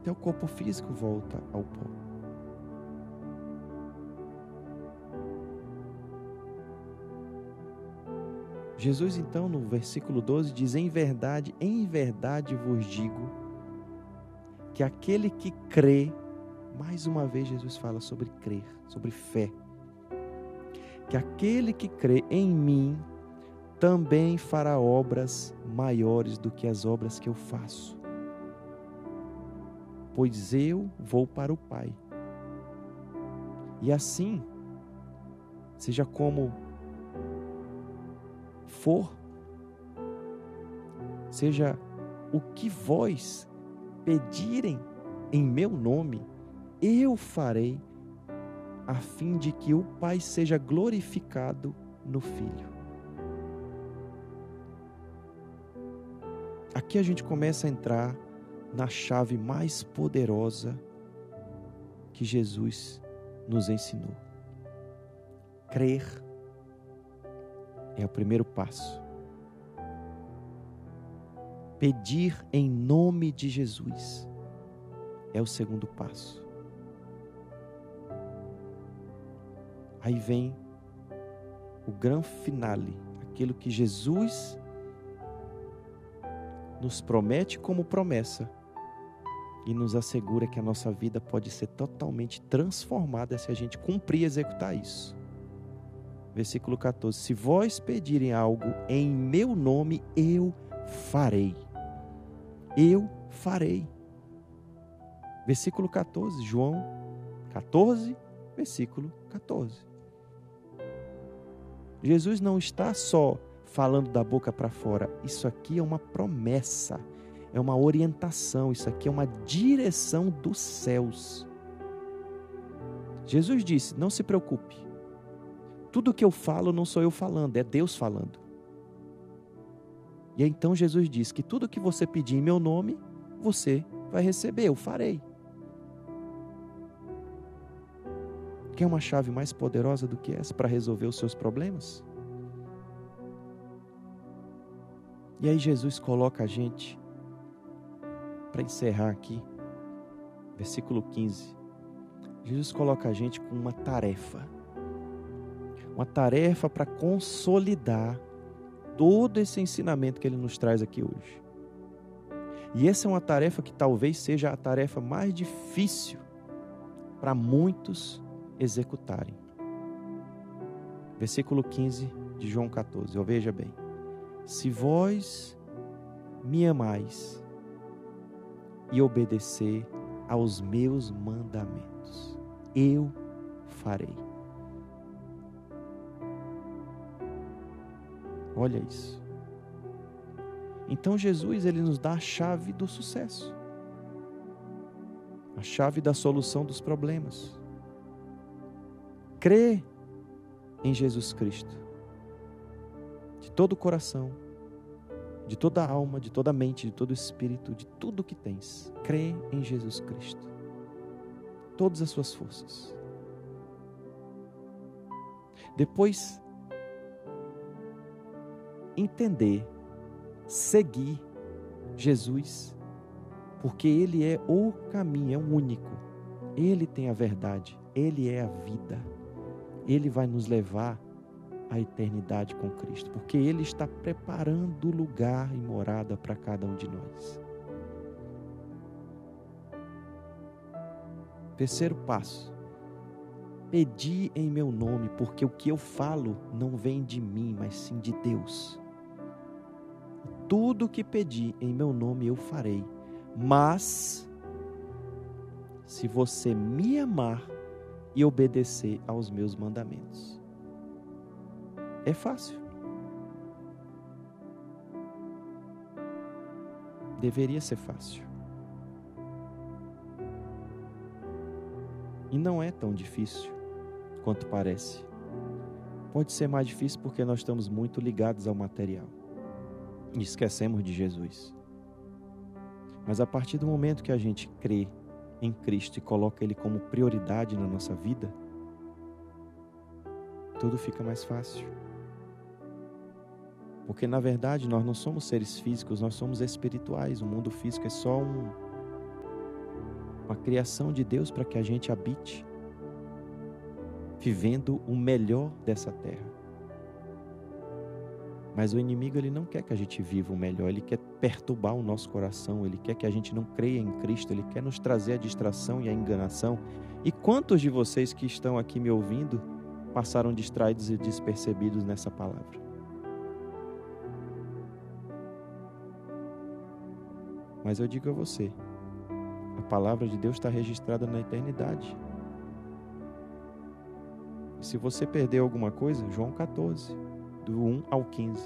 até o corpo físico volta ao pó. Jesus, então, no versículo 12, diz: em verdade vos digo, que aquele que crê, mais uma vez Jesus fala sobre crer, sobre fé, que aquele que crê em mim, também fará obras maiores do que as obras que eu faço. Pois eu vou para o Pai. E assim, seja como for, seja o que vós pedirem em meu nome, eu farei, a fim de que o Pai seja glorificado no Filho. Aqui a gente começa a entrar na chave mais poderosa que Jesus nos ensinou. Crer é o primeiro passo. Pedir em nome de Jesus é o segundo passo. Aí vem o grande finale, aquilo que Jesus nos promete como promessa e nos assegura que a nossa vida pode ser totalmente transformada se a gente cumprir e executar isso. Versículo 14: se vós pedirem algo em meu nome, eu farei. Eu farei. Versículo 14, João 14, versículo 14. Jesus não está só falando da boca para fora. Isso aqui é uma promessa, é uma orientação, isso aqui é uma direção dos céus. Jesus disse: não se preocupe, tudo que eu falo não sou eu falando, é Deus falando. E então Jesus diz que tudo que você pedir em meu nome, você vai receber, eu farei. Quer uma chave mais poderosa do que essa para resolver os seus problemas? E aí Jesus coloca a gente, para encerrar aqui, versículo 15, Jesus coloca a gente com uma tarefa para consolidar todo esse ensinamento que Ele nos traz aqui hoje. E essa é uma tarefa que talvez seja a tarefa mais difícil para muitos executarem. Versículo 15 de João 14, veja bem: se vós me amais e obedecer aos meus mandamentos, eu farei. Olha isso. Então Jesus, ele nos dá a chave do sucesso, a chave da solução dos problemas. Crê em Jesus Cristo, de todo o coração, de toda a alma, de toda a mente, de todo o espírito, de tudo que tens. Crê em Jesus Cristo, todas as suas forças. Depois, entender, seguir Jesus, porque Ele é o caminho, é o único. Ele tem a verdade, Ele é a vida. Ele vai nos levar à eternidade com Cristo, porque Ele está preparando lugar e morada para cada um de nós. Terceiro passo: pedi em meu nome, porque o que eu falo não vem de mim, mas sim de Deus. Tudo que pedi em meu nome eu farei, mas se você me amar e obedecer aos meus mandamentos. É fácil. Deveria ser fácil. E não é tão difícil quanto parece. Pode ser mais difícil porque nós estamos muito ligados ao material e esquecemos de Jesus. Mas a partir do momento que a gente crê em Cristo e coloca Ele como prioridade na nossa vida, tudo fica mais fácil. Porque na verdade nós não somos seres físicos, nós somos espirituais. O mundo físico é só com a criação de Deus para que a gente habite, vivendo o melhor dessa terra. Mas o inimigo, ele não quer que a gente viva o melhor, ele quer perturbar o nosso coração, ele quer que a gente não creia em Cristo, ele quer nos trazer a distração e a enganação. E quantos de vocês que estão aqui me ouvindo passaram distraídos e despercebidos nessa palavra? Mas eu digo a você, a palavra de Deus está registrada na eternidade. E se você perdeu alguma coisa, João 14, do 1 ao 15.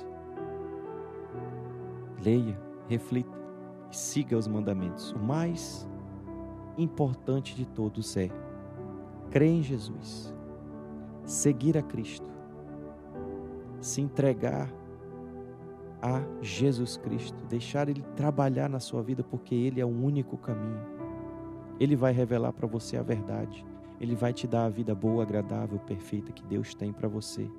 Leia, reflita e siga os mandamentos. O mais importante de todos é crer em Jesus, seguir a Cristo, se entregar a Jesus Cristo, deixar Ele trabalhar na sua vida, porque Ele é o único caminho. Ele vai revelar para você a verdade. Ele vai te dar a vida boa, agradável, perfeita que Deus tem para você.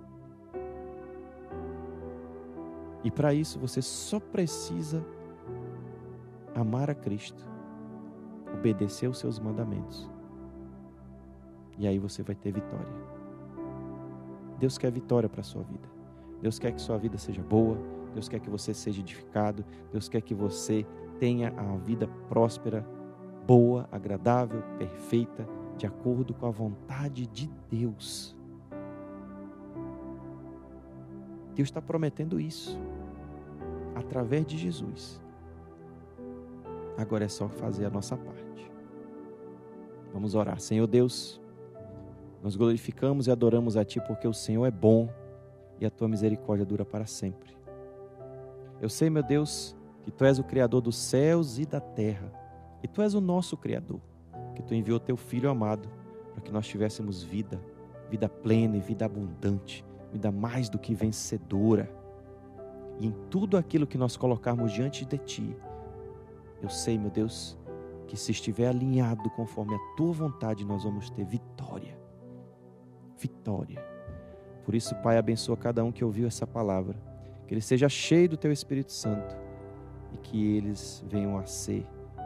E para isso você só precisa amar a Cristo, obedecer os seus mandamentos. E aí você vai ter vitória. Deus quer vitória para a sua vida. Deus quer que sua vida seja boa. Deus quer que você seja edificado. Deus quer que você tenha a vida próspera, boa, agradável, perfeita, de acordo com a vontade de Deus. Deus está prometendo isso através de Jesus. Agora é só fazer a nossa parte. Vamos orar. Senhor Deus, nós glorificamos e adoramos a Ti porque o Senhor é bom e a Tua misericórdia dura para sempre. Eu sei, meu Deus, que Tu és o Criador dos céus e da terra, e Tu és o nosso Criador, que Tu enviou Teu Filho amado para que nós tivéssemos vida plena e vida abundante, vida mais do que vencedora. E em tudo aquilo que nós colocarmos diante de Ti, eu sei, meu Deus, que se estiver alinhado conforme a Tua vontade, nós vamos ter vitória. Vitória. Por isso, Pai, abençoa cada um que ouviu essa palavra, que ele seja cheio do Teu Espírito Santo e que eles venham a ser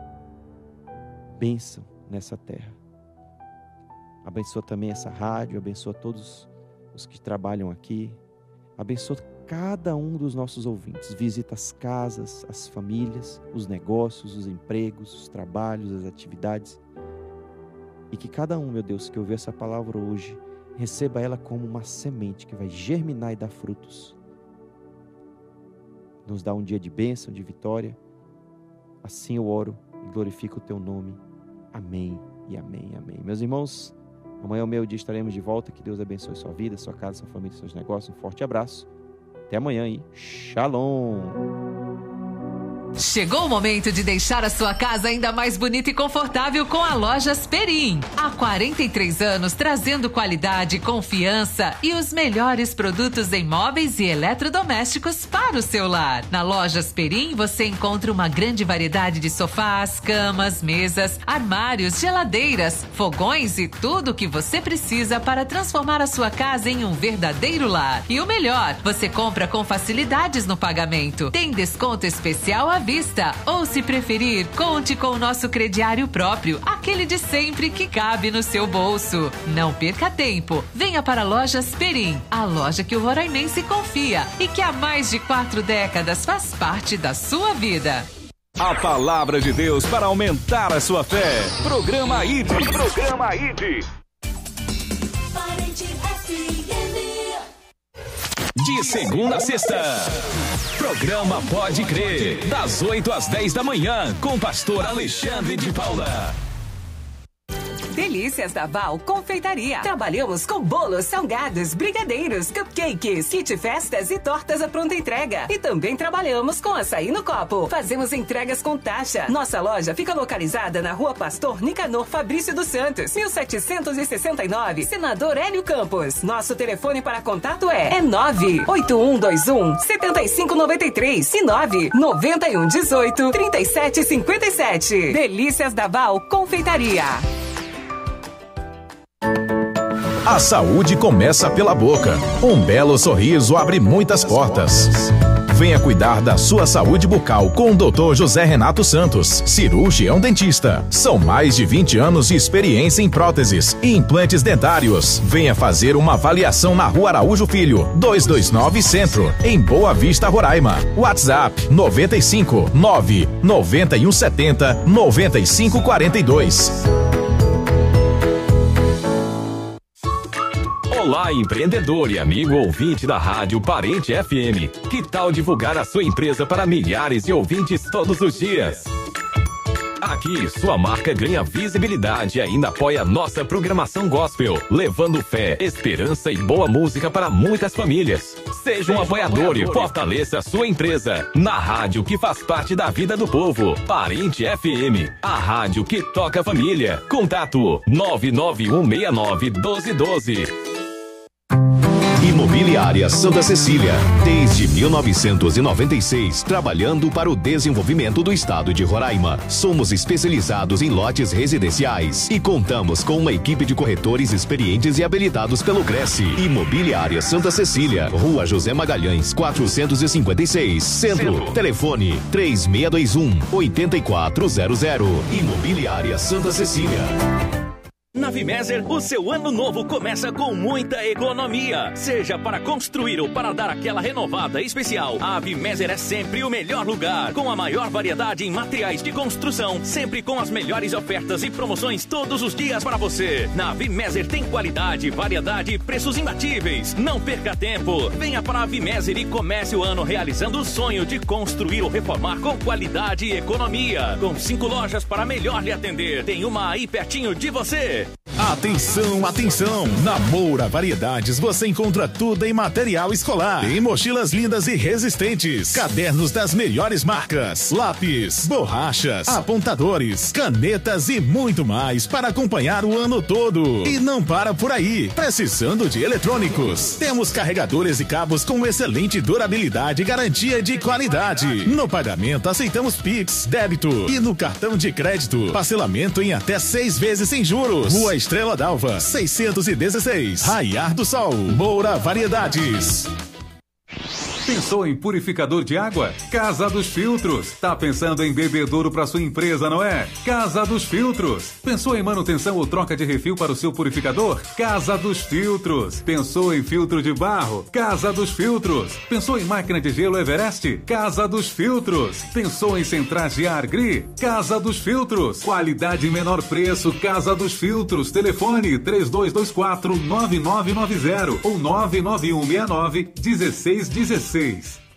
bênção nessa terra. Abençoa também essa rádio, abençoa todos os que trabalham aqui, abençoa cada um dos nossos ouvintes, visita as casas, as famílias, os negócios, os empregos, os trabalhos, as atividades, e que cada um, meu Deus, que ouviu essa palavra hoje, receba ela como uma semente que vai germinar e dar frutos. Nos dá um dia de bênção, de vitória. Assim eu oro e glorifico o Teu nome. Amém e amém, amém. Meus irmãos, amanhã é o meu dia, estaremos de volta. Que Deus abençoe sua vida, sua casa, sua família, seus negócios. Um forte abraço. Até amanhã e Shalom! Chegou o momento de deixar a sua casa ainda mais bonita e confortável com a Lojas Perim. Há 43 anos trazendo qualidade, confiança e os melhores produtos em móveis e eletrodomésticos para o seu lar. Na Lojas Perim você encontra uma grande variedade de sofás, camas, mesas, armários, geladeiras, fogões e tudo o que você precisa para transformar a sua casa em um verdadeiro lar. E o melhor, você compra com facilidades no pagamento. Tem desconto especial à vista, ou se preferir, conte com o nosso crediário próprio, aquele de sempre que cabe no seu bolso. Não perca tempo, venha para a Lojas Perim, a loja que o roraimense confia e que há mais de 4 décadas faz parte da sua vida. A palavra de Deus para aumentar a sua fé. Programa ID. Programa ID. De segunda a sexta, programa Pode Crer, das 8 às 10 da manhã, com o pastor Alexandre de Paula. Delícias da Val Confeitaria. Trabalhamos com bolos, salgados, brigadeiros, cupcakes, kit festas e tortas à pronta entrega. E também trabalhamos com açaí no copo. Fazemos entregas com taxa. Nossa loja fica localizada na Rua Pastor Nicanor Fabrício dos Santos, 1769, Senador Hélio Campos. Nosso telefone para contato é 98121-7593 e 99118-3757. Delícias da Val Confeitaria. A saúde começa pela boca. Um belo sorriso abre muitas portas. Venha cuidar da sua saúde bucal com o Dr. José Renato Santos, cirurgião dentista. São mais de 20 anos de experiência em próteses e implantes dentários. Venha fazer uma avaliação na Rua Araújo Filho, 229 Centro, em Boa Vista, Roraima. WhatsApp 95 9 9170 9542. Olá, empreendedor e amigo ouvinte da Rádio Parente FM. Que tal divulgar a sua empresa para milhares de ouvintes todos os dias? Aqui, sua marca ganha visibilidade e ainda apoia nossa programação gospel, levando fé, esperança e boa música para muitas famílias. Seja um apoiador e fortaleça a sua empresa na rádio que faz parte da vida do povo. Parente FM, a rádio que toca a família. Contato 991691212. Imobiliária Santa Cecília, desde 1996, trabalhando para o desenvolvimento do estado de Roraima. Somos especializados em lotes residenciais e contamos com uma equipe de corretores experientes e habilitados pelo Cresce. Imobiliária Santa Cecília, Rua José Magalhães, 456, Centro. Telefone 3621-8400. Imobiliária Santa Cecília. Na Vimeser, o seu ano novo começa com muita economia. Seja para construir ou para dar aquela renovada especial, a Vimeser é sempre o melhor lugar. Com a maior variedade em materiais de construção, sempre com as melhores ofertas e promoções todos os dias para você. Na Vimeser tem qualidade, variedade e preços imbatíveis. Não perca tempo. Venha para a Vimeser e comece o ano realizando o sonho de construir ou reformar com qualidade e economia. Com 5 lojas para melhor lhe atender. Tem uma aí pertinho de você. Atenção, atenção! Na Moura Variedades você encontra tudo em material escolar. Tem mochilas lindas e resistentes, cadernos das melhores marcas, lápis, borrachas, apontadores, canetas e muito mais para acompanhar o ano todo. E não para por aí. Precisando de eletrônicos? Temos carregadores e cabos com excelente durabilidade e garantia de qualidade. No pagamento aceitamos Pix, débito e no cartão de crédito. Parcelamento em até 6 vezes sem juros. Rua Estrela d'Alva, 616, Raiar do Sol. Moura Variedades. Pensou em purificador de água? Casa dos Filtros. Tá pensando em bebedouro para sua empresa, não é? Casa dos Filtros. Pensou em manutenção ou troca de refil para o seu purificador? Casa dos Filtros. Pensou em filtro de barro? Casa dos Filtros. Pensou em máquina de gelo Everest? Casa dos Filtros. Pensou em centrais de ar Gri? Casa dos Filtros. Qualidade e menor preço. Casa dos Filtros. Telefone 3224-9990 ou 99169-1616.